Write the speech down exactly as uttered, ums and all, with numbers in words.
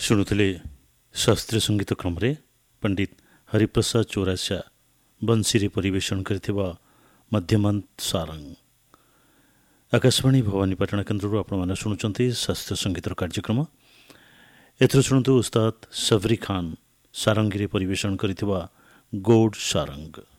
ଶୁଣୁଥିଲେ ଶାସ୍ତ୍ରୀୟ ସଙ୍ଗୀତ କ୍ରମରେ ପଣ୍ଡିତ ହରିପ୍ରସାଦ ଚୌରାସିଆ ବଂଶୀରେ ପରିବେଷଣ କରିଥିବା ମଧ୍ୟମନ୍ତ ସାରଙ୍ଗ। ଆକାଶବାଣୀ ଭବାନୀପାଟଣା କେନ୍ଦ୍ରରୁ ଆପଣମାନେ ଶୁଣୁଛନ୍ତି ଶାସ୍ତ୍ରୀୟ ସଙ୍ଗୀତର କାର୍ଯ୍ୟକ୍ରମ। ଏଥିରେ ଶୁଣନ୍ତୁ ଉସ୍ତାଦ ସବରୀ ଖାନ ସାରଙ୍ଗୀରେ ପରିବେଷଣ କରିଥିବା ଗୌଡ଼ ସାରଙ୍ଗ।